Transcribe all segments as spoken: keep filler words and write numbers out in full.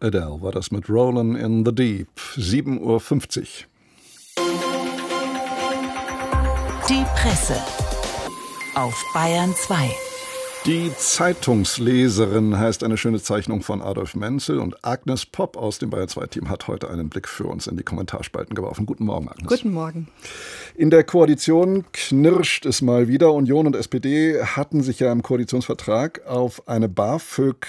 Adele war das mit Rollin' in the Deep. sieben Uhr fünfzig. Die Presse auf Bayern zwei. Die Zeitungsleserin heißt eine schöne Zeichnung von Adolf Menzel, und Agnes Popp aus dem Bayern zwei Team hat heute einen Blick für uns in die Kommentarspalten geworfen. Guten Morgen, Agnes. Guten Morgen. In der Koalition knirscht es mal wieder. Union und S P D hatten sich ja im Koalitionsvertrag auf eine BAföG,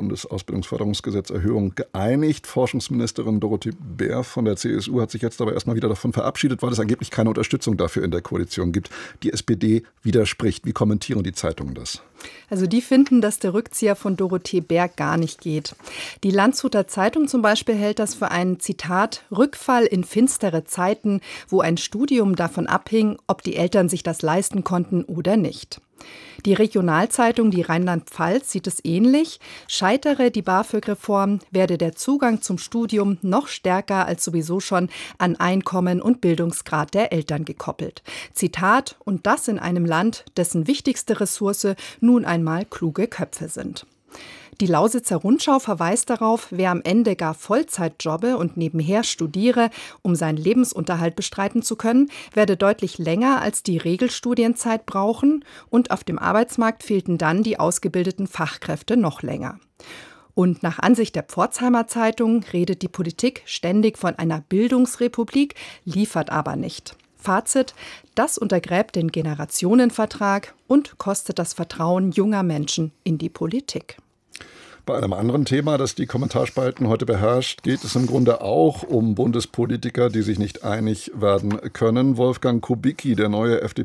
Bundesausbildungsförderungsgesetz-Erhöhung, geeinigt. Forschungsministerin Dorothee Bär von der C S U hat sich jetzt aber erstmal wieder davon verabschiedet, weil es angeblich keine Unterstützung dafür in der Koalition gibt. Die S P D widerspricht. Wie kommentieren die Zeitungen das? Also die finden, dass der Rückzieher von Dorothee Bär gar nicht geht. Die Landshuter Zeitung zum Beispiel hält das für einen, Zitat, Rückfall in finstere Zeiten, wo ein Studium davon abhing, ob die Eltern sich das leisten konnten oder nicht. Die Regionalzeitung, die Rheinland-Pfalz, sieht es ähnlich. Scheitere die BAföG-Reform, werde der Zugang zum Studium noch stärker als sowieso schon an Einkommen und Bildungsgrad der Eltern gekoppelt. Zitat, und das in einem Land, dessen wichtigste Ressource nun einmal kluge Köpfe sind. Die Lausitzer Rundschau verweist darauf, wer am Ende gar Vollzeit jobbe und nebenher studiere, um seinen Lebensunterhalt bestreiten zu können, werde deutlich länger als die Regelstudienzeit brauchen, und auf dem Arbeitsmarkt fehlten dann die ausgebildeten Fachkräfte noch länger. Und nach Ansicht der Pforzheimer Zeitung redet die Politik ständig von einer Bildungsrepublik, liefert aber nicht. Fazit, das untergräbt den Generationenvertrag und kostet das Vertrauen junger Menschen in die Politik. Bei einem anderen Thema, das die Kommentarspalten heute beherrscht, geht es im Grunde auch um Bundespolitiker, die sich nicht einig werden können. Wolfgang Kubicki, der neue F D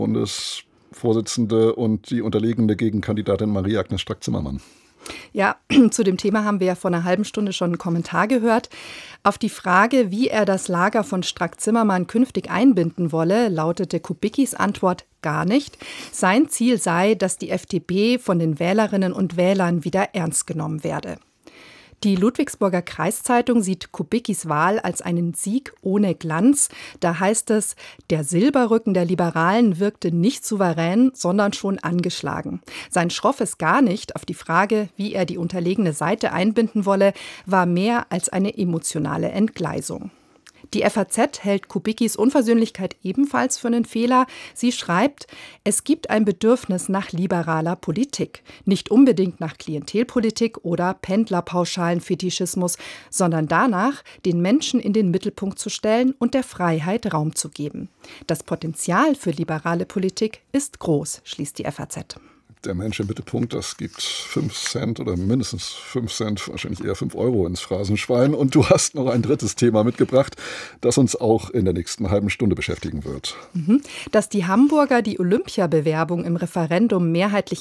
P-Bundesvorsitzende, und die unterlegene Gegenkandidatin Marie-Agnes Strack-Zimmermann. Ja, zu dem Thema haben wir ja vor einer halben Stunde schon einen Kommentar gehört. Auf die Frage, wie er das Lager von Strack-Zimmermann künftig einbinden wolle, lautete Kubickis Antwort: gar nicht. Sein Ziel sei, dass die F D P von den Wählerinnen und Wählern wieder ernst genommen werde. Die Ludwigsburger Kreiszeitung sieht Kubickis Wahl als einen Sieg ohne Glanz. Da heißt es, der Silberrücken der Liberalen wirkte nicht souverän, sondern schon angeschlagen. Sein schroffes Gar nicht auf die Frage, wie er die unterlegene Seite einbinden wolle, war mehr als eine emotionale Entgleisung. Die F A Z hält Kubickis Unversöhnlichkeit ebenfalls für einen Fehler. Sie schreibt, es gibt ein Bedürfnis nach liberaler Politik. Nicht unbedingt nach Klientelpolitik oder Pendlerpauschalen-Fetischismus, sondern danach, den Menschen in den Mittelpunkt zu stellen und der Freiheit Raum zu geben. Das Potenzial für liberale Politik ist groß, schließt die F A Z. Der Mensch im Mittelpunkt, das gibt fünf Cent oder mindestens fünf Cent, wahrscheinlich eher fünf Euro ins Phrasenschwein. Und du hast noch ein drittes Thema mitgebracht, das uns auch in der nächsten halben Stunde beschäftigen wird. Dass die Hamburger die Olympiabewerbung im Referendum mehrheitlich